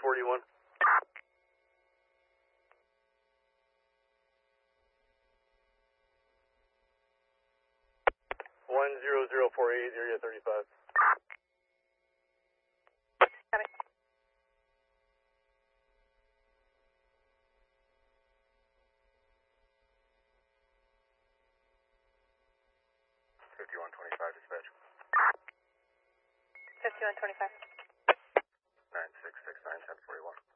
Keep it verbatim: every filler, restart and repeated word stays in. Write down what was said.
forty-one. One zero zero four eight, area thirty-five. Copy. Fifty-one twenty-five, dispatch. Fifty-one twenty-five. Nine six six nine ten forty-one.